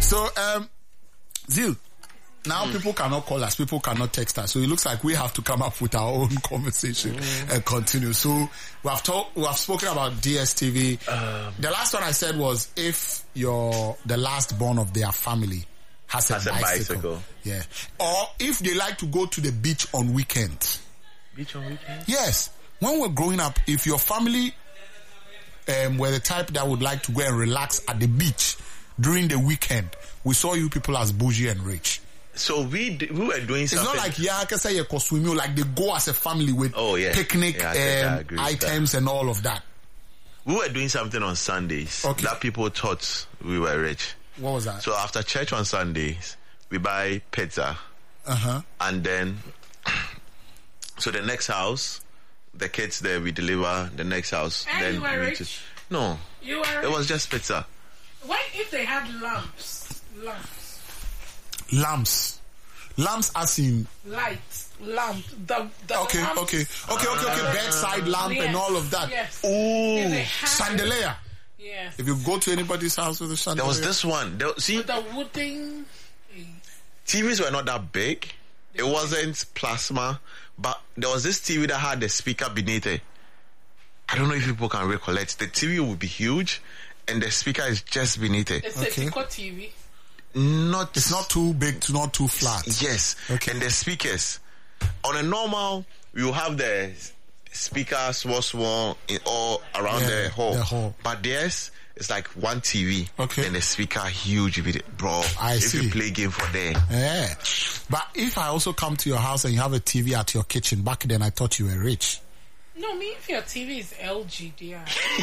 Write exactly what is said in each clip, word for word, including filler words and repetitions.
So, um, Zil, now mm. people cannot call us, people cannot text us. So it looks like we have to come up with our own conversation mm. and continue. So we have talked, we have spoken about D S T V. Um, the last one I said was if you're the last born of their family has, has a, bicycle, a bicycle. Yeah. Or if they like to go to the beach on weekends. Beach on weekends? Yes. When we're growing up, if your family um, were the type that would like to go and relax at the beach during the weekend, we saw you people as bougie and rich. So we d- we were doing something. It's not like yeah, I can say you swim, like they go as a family with oh, yeah. picnic yeah, um, items and all of that. We were doing something on Sundays okay. that people thought we were rich. What was that? So after church on Sundays, we buy pizza. Uh-huh. And then, so the next house, the kids there, we deliver the next house. And then you were we rich? Just, no. You were It rich? was just pizza. What if they had lamps? Lamps. Lamps. Lamps as in... Lights. Lamp. The, the okay, lamps. okay. Okay, okay, okay. Bedside lamp yes. and all of that. Yes. Ooh. Chandelier. Yes. If you go to anybody's house with a chandelier. There was this one. There, see, with the wooden... T Vs were not that big. It wasn't plasma. But there was this T V that had the speaker beneath it. I don't know if people can recollect. The T V would be huge and the speaker is just beneath it. It's okay. a T V. Not, it's not too big, not too flat. Yes. Okay. And the speakers. On a normal, you have the speaker small, small in all around yeah, the hall. The hall. But theirs is like one T V. Okay. And the speaker huge. Bro, I if see. you play game for them. Yeah. But if I also come to your house and you have a T V at your kitchen, back then I thought you were rich. No, me if your T V is L G, dear.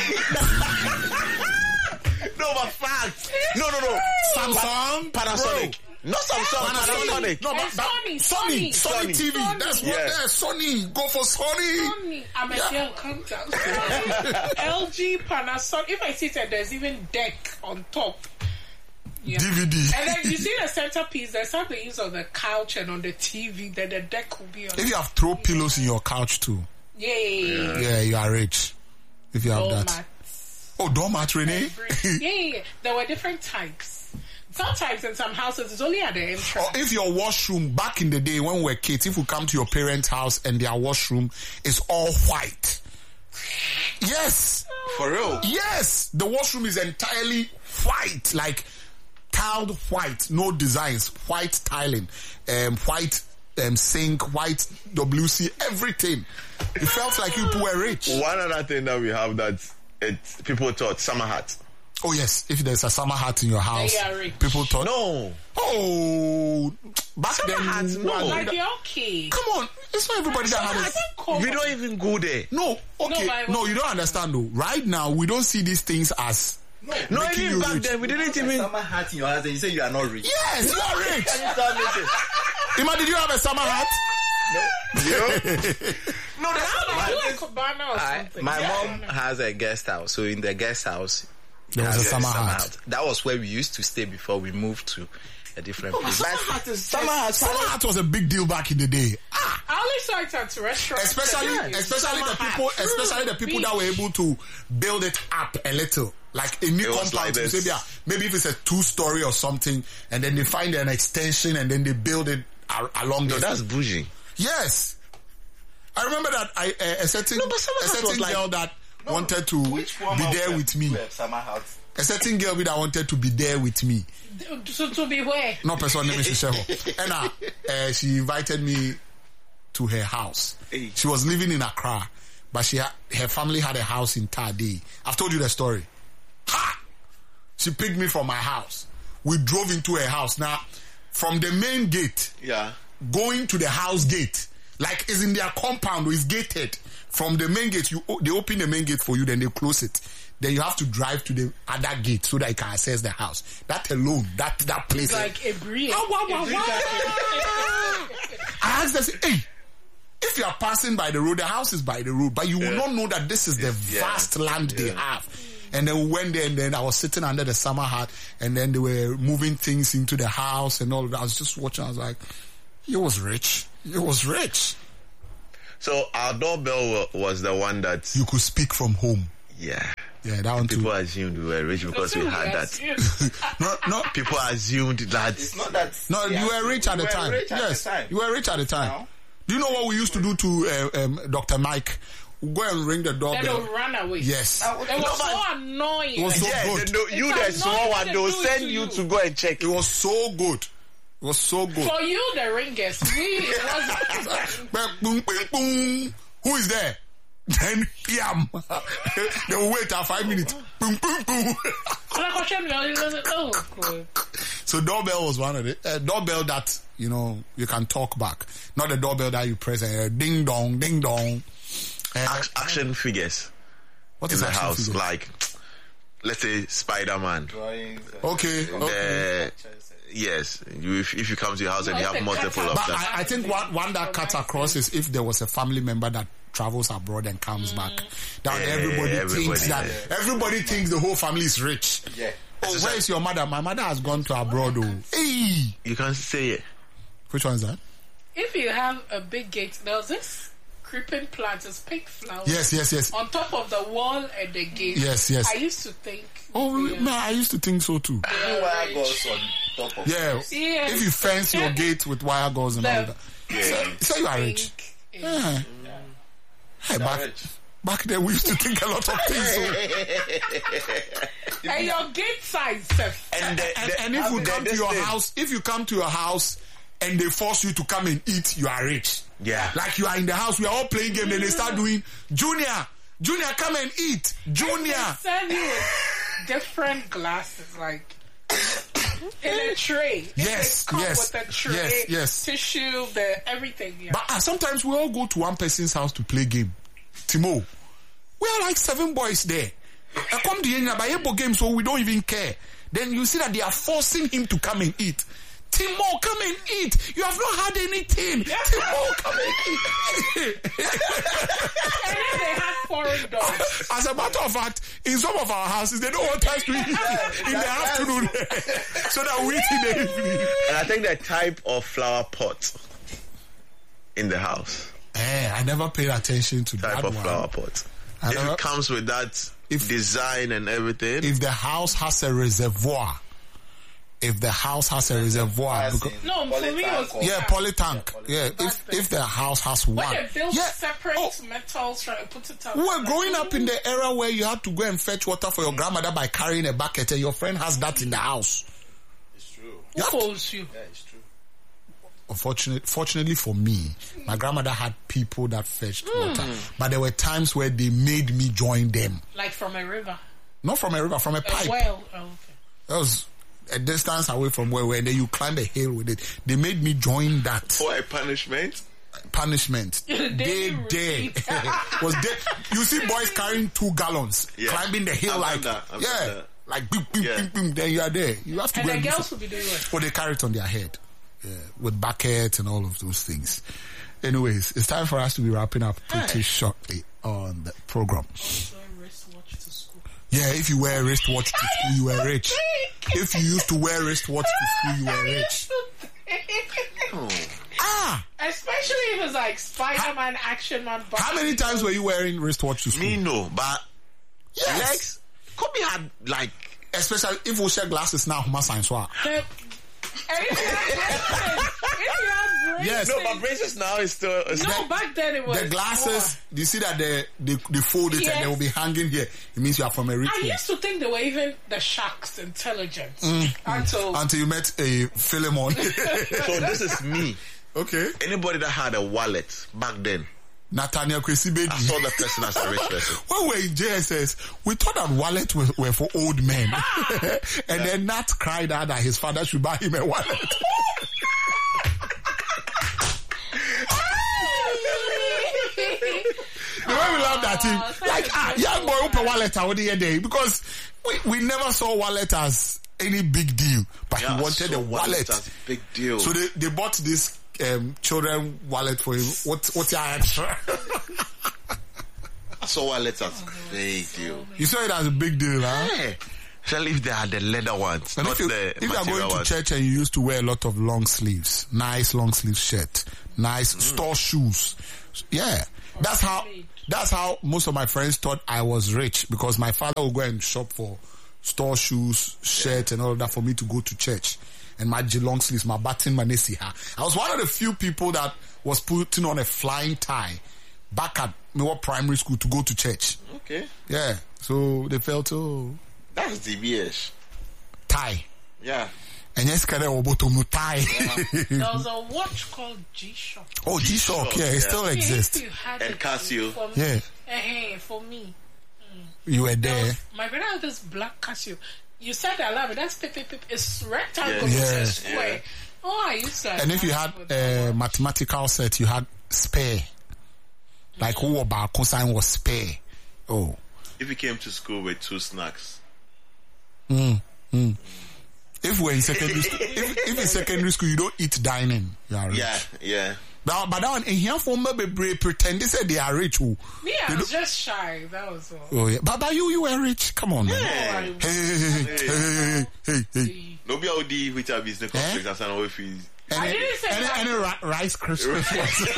No, but fact. No, no, no. Samsung, Panasonic. Bro. Not Samsung, Panasonic. No, but, but Sony, Sony, Sony, Sony T V. Sony. That's yeah. what there. Sony, go for Sony. Sony. I'm a girl contact. L G, Panasonic. If I see that there's even deck on top. Yeah. D V D. And then you see the centerpiece. There's something they use on the couch and on the T V. Then the deck will be on. If you have throw pillows in your couch too. Yay. Yeah, yeah you are rich. If you have doormat. that. Oh, doormat, Renee? yeah, yeah, yeah. There were different types. Sometimes in some houses, it's only at the entrance. Or if your washroom, back in the day when we were kids, if we come to your parents' house and their washroom is all white. Yes. For real? Yes. The washroom is entirely white. Like tiled white. No designs. White tiling. Um, white um, sink. White W C. Everything. It felt like people were rich. One other thing that we have that it people thought summer hat. Oh yes, if there's a summer hat in your house, people thought no. Oh, back summer then, hats, no. Like the okay. Come on, it's not everybody that has it. We don't even go there. No, okay, no, no, you don't understand though. Right now, we don't see these things as. No, no even back rich. Then we didn't even. Summer hat in your house and you say you are not rich. Yes, you are rich. Can you start making? Ima, did you have a summer hat? No. No, that's like Cabana or I, something. my yeah. mom has a guest house, so in the guest house there was a summer, summer hat. hat. That was where we used to stay before we moved to a different oh, place. Summer hat, is summer, hat, summer hat was a big deal back in the day. Ah. I only saw it at restaurants. Especially, yeah, especially the people, hat. especially the people that were able to build it up a little. Like a new compound, like maybe, maybe if it's a two-story or something, and then they find an extension and then they build it along no, the. That's bougie. Yes, I remember that I uh, a certain no, a certain girl like, that no, wanted to be there with me. A certain girl that wanted to be there with me. So to be where? No person name is And uh, uh, she invited me to her house. Hey. She was living in Accra, but she ha- her family had a house in Tade. I've told you the story. Ha! She picked me from my house. We drove into her house. Now, from the main gate, yeah, going to the house gate, like it's in their compound, it's gated. From the main gate, you they open the main gate for you, then they close it. Then you have to drive to the other gate so that you can access the house. That alone, that that place, it's like a breeze. Oh, wow, wow, wow. I asked them, hey, if you are passing by the road, the house is by the road, but you will yeah. not know that this is the yeah. vast land yeah. they have. And then we went there, and then I was sitting under the summer hat, and then they were moving things into the house and all of that. I was just watching. I was like, "It was rich. It was rich." So our doorbell was the one that you could speak from home. Yeah. Yeah, that one too. People assumed we were rich because we had that. No, no, People assumed that. It's not that. no. yeah, You were rich at we the were time. rich at Yes, the time. you were rich at the time. No. Do you know what we used to do to uh, um, Doctor Mike? We go and ring the Then doorbell. they'll run away. Yes. It was so annoying. It was so Yeah, good. they know- you It's the small annoying one, to they'll do it send to you you. to go and check. It was so good. It was so good. For you, the ringers, we it wasn't. Boom, boom, boom, boom. Who is there? Then yam. They will wait at five minutes. Boom, boom, boom. Oh, God. So doorbell was one of the uh, doorbell that you know you can talk back, not the doorbell that you press and uh, ding dong, ding dong. Uh, Ac- action figures what in is the action house, figure? like let's say Spider-Man. Drawings. uh, Okay, okay. Uh, yes, you, if, if you come to your house and you Like have the multiple cut of But them. I, I think one one that cuts across is if there was a family member that travels abroad and comes back. That Yeah, everybody, everybody, thinks that yeah. everybody thinks the whole family is rich. Yeah. Oh, where is your mother? My mother has gone to abroad. Oh, hey, You can say it. which one is that? If you have a big gate, there's this creeping plant, this pink flower. Yes, yes, yes. On top of the wall and the gate. Yes, yes. I used to think. Oh, they are- man, I used to think so too. they are Wire rich. goes on top of. Yeah. Yes. If you fence your gate with wire gauze and all The that. So, so you are rich. pink is- Yeah. Hey, back, rich. back then we used to think a lot of things. So. And your gate size, Seth. And, the, And, the- and if you the- come to this your thing- house, if you come to your house and they force you to come and eat, you are rich. Yeah. Like you are in the house, we are all playing game, then they start doing, Junior, Junior, come and eat. Junior. Serve you with different glasses, like in a tray. Yes, They come yes, with a tray, yes, yes. tissue, the everything. Yeah. But uh, sometimes we all go to one person's house to play game. Timo, we are like seven boys there. I come to Yenya, but able game, so we don't even care. Then you see that they are forcing him to come and eat. Timo, come and eat. You have not had anything. Timo, come and eat. And then they had foreign dogs. As a matter of fact, in some of our houses, they don't want us to eat in the afternoon, so that we eat in the evening. And I think the type of flower pot in the house, Eh, I never paid attention to type that of one. flower pot. I If never- it comes with that If- design and everything, If the house has a reservoir, if the house has a reservoir, As because, in No, for me it was- polytank or- yeah, polytank. Yeah, if if the house has one, When they build yeah. separate Oh, metals, try to put it out. we were growing up in the era where you had to go and fetch water for your grandmother by carrying a bucket, and your friend has that in the house. It's true. Who calls you? Yeah, it's true. Unfortunately, fortunately for me, my grandmother had people that fetched water, but there were times where they made me join them, Like from a river, not from a river, from a a pipe. well. Oh, okay. That was a distance away from where we were, and then you climb a hill with it. They made me join that. for a punishment, Punishment. They Daily dare. routine. Was there, you see boys carrying two gallons, Yeah. climbing the hill I've like, done that. I've yeah, done that. like, boom, boom, Yeah. boom, boom, then you are there. You have to And go the and do girls some- will be doing what? or they carry it on their head, yeah, with buckets and all of those things. Anyways, it's time for us to be wrapping up pretty shortly on the program. So wristwatch to school. Yeah, if you wear a wristwatch to school, you were rich. If you used to wear a wristwatch to school, you were rich. Ah! Especially if it's like Spider-Man, Action Man. How many times were you wearing wristwatch to school? me no, but Yes. Lex, Kobe had like Especially if we share glasses now, my science. Wow. The, and if you had braces, if you had braces, Yes. no, but braces now is still is no, back then it was The glasses, you see that they, they, they fold it Yes. and they will be hanging here. It means you are from a rich I home. used to think they were even the sharks intelligent Mm. until Until you met a Philemon. so this is me. Okay. Anybody that had a wallet back then, Nathaniel Kwesi Bedi. I saw the person as a rich person. When we were in J S S, we thought that wallets were, were for old men. And then Nat cried out that his father should buy him a wallet. The way we laughed at him, Oh, like, ah, young boy, open wallet out the day, because we, we never saw wallet as any big deal, but Yeah, he wanted so a wallet. That's a big deal. So they, they bought this um, children wallet for him. What what's your extra? I saw wallets as a big deal. You saw it as a big deal, huh? Yeah. Especially if they are the leather ones, And not if you, the if you are material going to ones. church and you used to wear a lot of long sleeves, nice long sleeve shirt, nice store shoes, yeah. That's how that's how most of my friends thought I was rich, because my father would go and shop for store shoes, shirt, and all of that for me to go to church. And my long sleeves, my button, my nesiha. I was one of the few people that was putting on a flying tie back at my primary school to go to church. Okay. Yeah. So they felt, oh, That's D B S. tie. Yeah. And yes, kind of bottom no tie. There was a watch called G-Shock. Oh, G-Shock, yeah, it yeah. still Yeah, exists. if you had And it, Casio. For me, Yeah. eh, for me. You were There there. was- my brother had this black Casio. You said that loud, but that's pip, pip, pip. It's rectangle, Yeah. it's Yeah. a square. Yeah. Oh, I used to. And if you had a mathematical set, you had spare. Like who about cosine was spare. Oh. If you came to school with two snacks. If we're in secondary school, if, if in secondary school you don't eat dining, you are rich. Yeah, yeah. Now, but now in here for maybe pretend they said they are rich. Oh, me, I was just shy. That was all. oh yeah. But, but you, you were rich. Come on, man. Yeah. Oh, Hey, hey, hey, hey, hey, hey, hey. Nobody will do which are business Eh? conflicts as I know if he's. I Any, didn't say any, that. any ri- rice Krispies?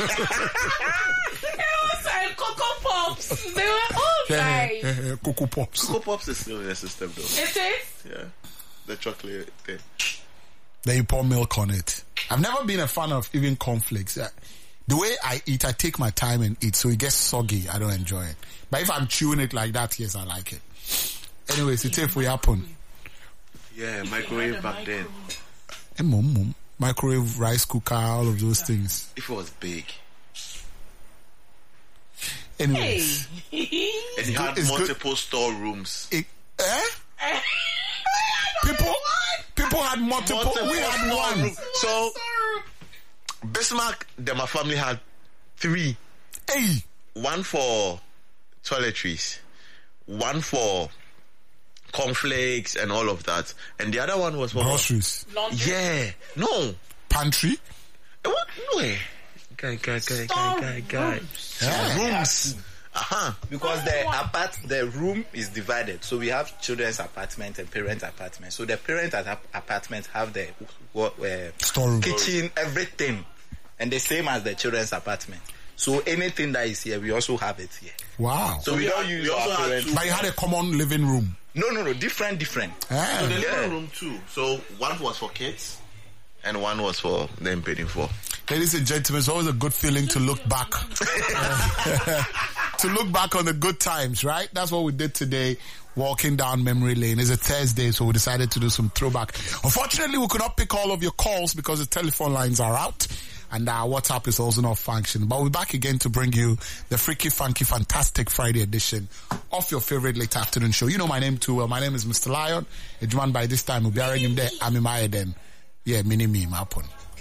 It was like Cocoa Pops. They were all nice. Cocoa Pops. Cocoa Pops is still in the system though. It is. Yeah. The chocolate thing. Then you pour milk on it. I've never been a fan of even cornflakes. Uh, The way I eat, I take my time and eat, so it gets soggy. I don't enjoy it. But if I'm chewing it like that, yes, I like it. Anyways, it's if we happen. Yeah, microwave back then. Eh, mum, mum. Microwave, rice cooker, all of those things. If it was big. Anyways, Hey. And it had it's good. multiple storerooms. it, eh? People, people had multiple. Multiple We had one. storerooms. So Bismarck, then my family had three. Hey, One for toiletries, one for cornflakes and all of that, and the other one was what? groceries, Laundry. Yeah, no, pantry. Eh, what? No way. Guy, guy, guy, guy, guy, guy. Yeah. Rooms. Uh huh. Because the apart the room is divided, so we have children's apartment and parent apartment. So the parent ap- apartment have the what uh, Storeroom. kitchen, everything, and the same as the children's apartment. So anything that is here, we also have it here. Wow. So we don't use we also our had parent. two. But you had a common living room. No, no, no, different, different. Ah. So the Yeah. living room too. So one was for kids, and one was for them paying for. Ladies and gentlemen, it's always a good feeling to look back. to look back on the good times, right? That's what we did today, walking down memory lane. It's a Thursday, so we decided to do some throwback. Unfortunately, we could not pick all of your calls because the telephone lines are out. And our WhatsApp is also not functioning. But we're back again to bring you the freaky, funky, fantastic Friday edition of your favorite late afternoon show. You know my name too well. My name is Mister Lion. It's one by this time. We'll be him there. I'm in my den. Yeah, mini me, my pony.